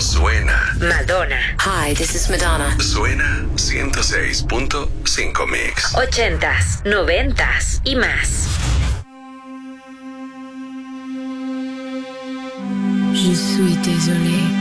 suena. Madonna. Hi, this is Madonna. Suena 106.5 Mix. 80s, 90s y más. Je suis désolée.